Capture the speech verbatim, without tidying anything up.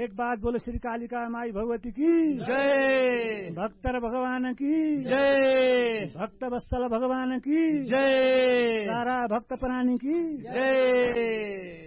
एक बात बोलो, श्री कालिका माई भगवती की जय, भक्तर भगवान की जय, भक्त वत्सल भगवान की जय, सारा भक्त प्राणी की जय।